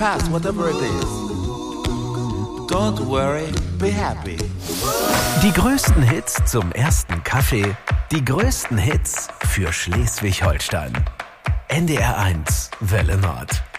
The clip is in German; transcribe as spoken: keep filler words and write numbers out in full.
Past, whatever it is. Don't worry, be happy. Die größten Hits zum ersten Kaffee, die größten Hits für Schleswig-Holstein. N D R eins Welle Nord.